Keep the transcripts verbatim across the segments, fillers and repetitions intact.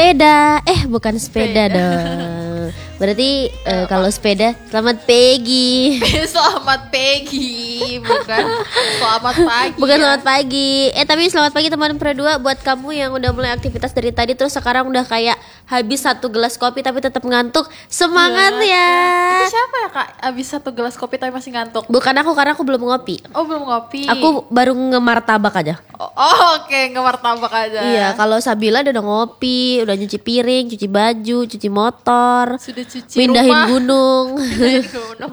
sepeda. Eh bukan sepeda, sepeda. dong. Berarti uh, kalau sepeda selamat pagi. Selamat pagi, bukan selamat pagi. Bukan ya. Selamat pagi. Eh tapi selamat pagi teman Perdua buat kamu yang udah mulai aktivitas dari tadi terus sekarang udah kayak habis satu gelas kopi tapi tetap ngantuk. Semangat ya. ya. Itu siapa ya Kak? Habis satu gelas kopi tapi masih ngantuk? Bukan aku karena aku belum ngopi. Oh, belum ngopi. Aku baru ngemartabak aja. Oh, oh oke, okay. ngemartabak aja. Iya, kalau Sabila udah ngopi, udah nyuci piring, cuci baju, cuci motor. Sudah cuci mindahin rumah. gunung. Mindahin gunung.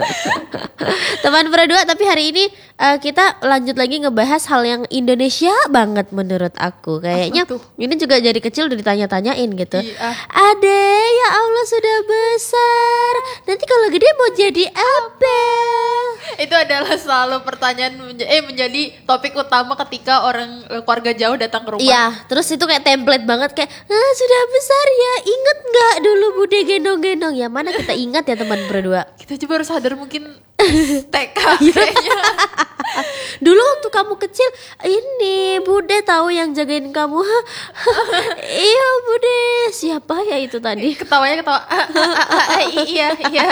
Teman Berdua, tapi hari ini uh, kita lanjut lagi ngebahas hal yang Indonesia banget menurut aku. Kayaknya ini juga dari kecil udah ditanya-tanyain gitu. Iya. Ade, ya Allah sudah besar. Nanti kalau gede mau jadi apa? Itu adalah selalu pertanyaan menja- eh menjadi topik utama ketika orang keluarga jauh datang ke rumah. Iya, terus itu kayak template banget kayak ah, sudah besar ya. Ingat nggak dulu Bude gendong-gendong? Ya mana kita ingat ya teman Berdua. Kita juga baru sadar mungkin T K kayaknya. Dulu waktu kamu kecil ini Bude tahu yang jagain kamu. Iya Bude. Siapa ya itu tadi? Ketawanya ketawa. Iya iya.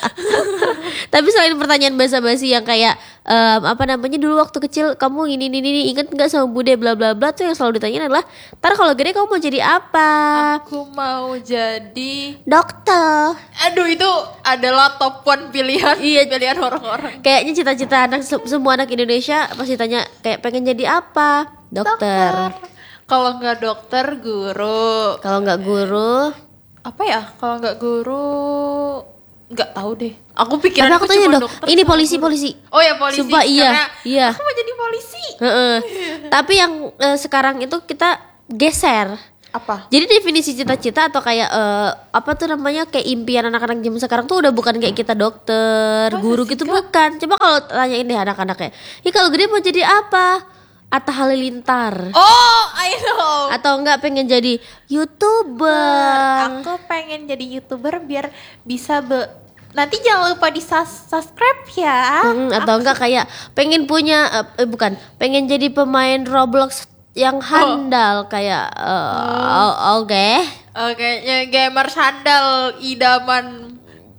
Tapi selain pertanyaan basa-basi yang kayak um, apa namanya dulu waktu kecil kamu ini ini ini inget nggak sama Bude bla bla bla tuh yang selalu ditanyain adalah ntar kalau gede kamu mau jadi apa? Aku mau jadi dokter. Aduh itu adalah top one pilihan. Iya, pilihan orang-orang. Kayaknya cita-cita anak semua anak Indonesia pasti tanya kayak pengen jadi apa? Dokter. Dokter. Kalau nggak dokter, guru. Kalau nggak guru, apa ya? Kalau nggak guru, nggak tahu deh. Aku pikir tapi aku aku tanya cuma dong, dokter. ini sama polisi guru. polisi. Oh ya polisi. Sumpah iya, karena iya. Aku mau jadi polisi. Heeh. Tapi yang uh, sekarang itu kita geser. Apa? Jadi definisi cita-cita atau kayak uh, apa tuh namanya kayak impian anak-anak zaman sekarang tuh udah bukan kayak kita dokter, Masa guru sih, gitu Kak? bukan. Coba kalau tanyain deh anak-anaknya. Ih kalau gede mau jadi apa? Atta Halilintar. Oh, I know. Atau enggak pengen jadi YouTuber. Aku pengen jadi YouTuber biar bisa be nanti jangan lupa di sus- subscribe ya. Hmm, atau enggak kayak pengen punya eh, bukan, pengen jadi pemain Roblox yang handal kayak uh, oh, oke. Okay. Oke, ya gamer sandal idaman.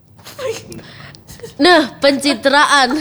Nah, pencitraan.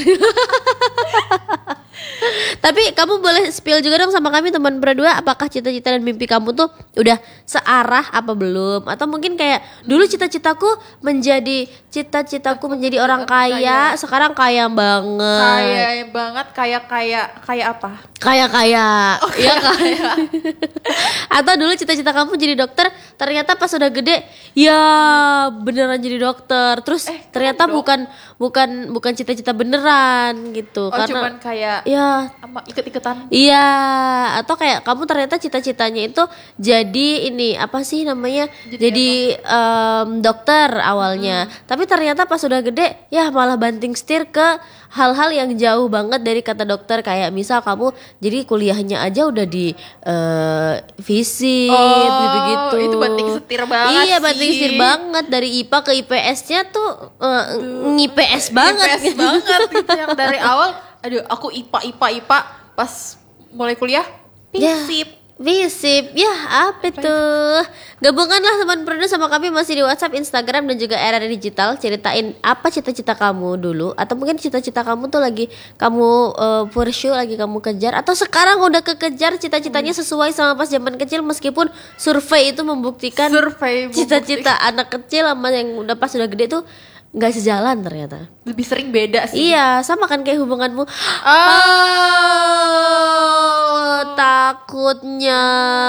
Tapi kamu boleh spill juga dong sama kami teman Berdua, apakah cita-cita dan mimpi kamu tuh udah searah apa belum? Atau mungkin kayak dulu cita-citaku menjadi cita-citaku menjadi orang kaya, sekarang kaya banget. Kaya banget, kayak kayak kayak apa? Kaya-kaya. Oh, Iya kaya, kan? kaya. Atau dulu cita-cita kamu jadi dokter, ternyata pas udah gede ya beneran jadi dokter. Terus Eh, ternyata dong. bukan bukan bukan cita-cita beneran gitu. Oh, Karena cuman kayak ya sama ikut-ikutan. iya, atau kayak kamu ternyata cita-citanya itu jadi ini apa sih namanya? Jadi Jadi, em, dokter awalnya. Tapi ternyata pas udah gede ya malah banting setir ke hal-hal yang jauh banget dari kata dokter, kayak misal kamu jadi kuliahnya aja udah di eh, fisik Oh, gitu-gitu. itu banting setir banget Iya, banting sih. setir banget dari I P A ke I P S-nya tuh eh, ngi P S banget. I P S banget gitu yang dari awal. Aduh, aku I P A I P A I P A pas mulai kuliah fisip. Visip, ya apa tuh? Gabunganlah teman Berdua sama kami masih di WhatsApp, Instagram dan juga R R Digital. Ceritain apa cita-cita kamu dulu, atau mungkin cita-cita kamu tuh lagi kamu uh, pursue, lagi kamu kejar, atau sekarang udah kekejar cita-citanya sesuai sama pas zaman kecil, meskipun survei itu membuktikan Survei cita-cita anak kecil sama yang udah pas udah gede tuh nggak sejalan ternyata. lebih sering beda sih. Iya, sama kan kayak hubunganmu. Ah. Oh, takutnya